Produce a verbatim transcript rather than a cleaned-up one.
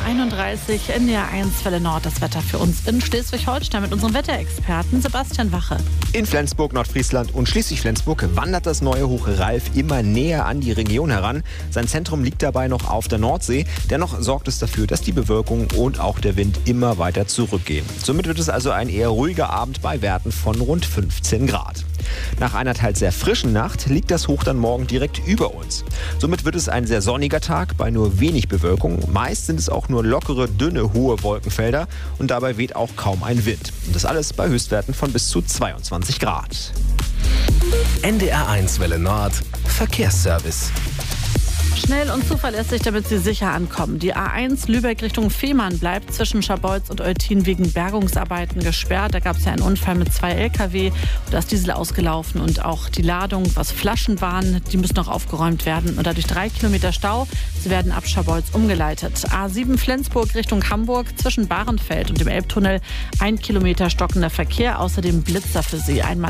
einunddreißig in der eins Welle Nord. Das Wetter für uns in Schleswig-Holstein mit unserem Wetterexperten Sebastian Wache. In Flensburg, Nordfriesland und Schleswig-Flensburg wandert das neue Hoch Ralf immer näher an die Region heran. Sein Zentrum liegt dabei noch auf der Nordsee. Dennoch sorgt es dafür, dass die Bewölkung und auch der Wind immer weiter zurückgehen. Somit wird es also ein eher ruhiger Abend bei Werten von rund fünfzehn Grad. Nach einer teils sehr frischen Nacht liegt das Hoch dann morgen direkt über uns. Somit wird es ein sehr sonniger Tag bei nur wenig Bewölkung. Meist sind es auch nur lockere, dünne, hohe Wolkenfelder und dabei weht auch kaum ein Wind. Und das alles bei Höchstwerten von bis zu zweiundzwanzig Grad. N D R eins Welle Nord Verkehrsservice. Schnell und zuverlässig, damit Sie sicher ankommen. Die A eins Lübeck Richtung Fehmarn bleibt zwischen Scharbeutz und Eutin wegen Bergungsarbeiten gesperrt. Da gab es ja einen Unfall mit zwei L K W. Da ist Diesel ausgelaufen und auch die Ladung, was Flaschen waren, die müssen noch aufgeräumt werden. Und dadurch drei Kilometer Stau. Sie werden ab Scharbeutz umgeleitet. A sieben Flensburg Richtung Hamburg zwischen Bahrenfeld und dem Elbtunnel. Ein Kilometer stockender Verkehr, außerdem Blitzer für Sie. Einmal